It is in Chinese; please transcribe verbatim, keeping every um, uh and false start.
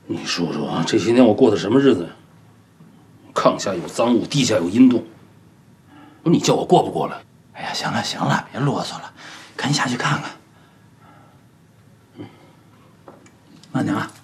你说说啊，这些年我过的什么日子呀？炕下有赃物，地下有阴洞，你叫我过不过来？ 哎呀，行了行了，别啰嗦了，赶紧下去看看。慢点啊。